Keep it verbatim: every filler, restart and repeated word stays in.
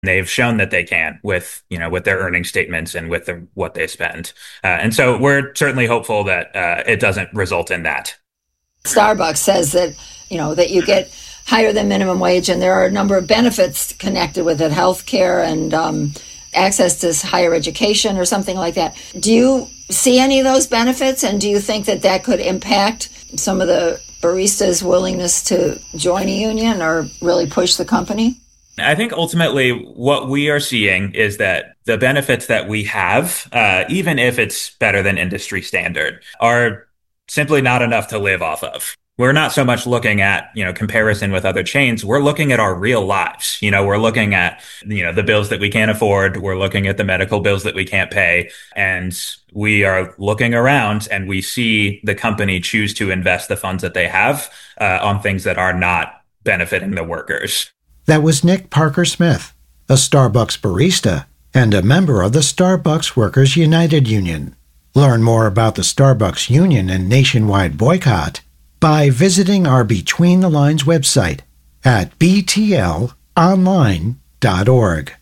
They've shown that they can with, you know, with their earnings statements and with the, what they spend. Uh, and so we're certainly hopeful that uh, it doesn't result in that. Starbucks says that, you know, that you get higher than minimum wage, and there are a number of benefits connected with it, health care and um, access to higher education or something like that. Do you see any of those benefits, and do you think that that could impact some of the baristas' willingness to join a union or really push the company? I think ultimately what we are seeing is that the benefits that we have, uh, even if it's better than industry standard, are simply not enough to live off of. We're not so much looking at, you know, comparison with other chains. We're looking at our real lives. You know, we're looking at, you know, the bills that we can't afford. We're looking at the medical bills that we can't pay. And we are looking around and we see the company choose to invest the funds that they have uh, on things that are not benefiting the workers. That was Nick Parker Smith, a Starbucks barista and a member of the Starbucks Workers United Union. Learn more about the Starbucks Union and nationwide boycott by visiting our Between the Lines website at b t l online dot org.